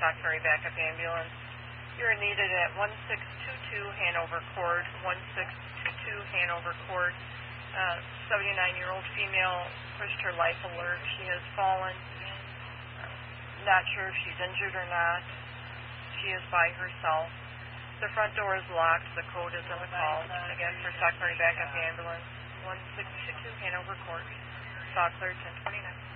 Sauk Prairie Backup Ambulance. You're needed at 1622 Hanover Court, 1622 Hanover Court. 79-year-old female pushed her life alert. She has fallen. Not sure if she's injured or not. She is by herself. The front door is locked. The code is in the call. Again, for Sauk Prairie Backup Ambulance, 1622 Hanover Court. Sauk Clear 1029.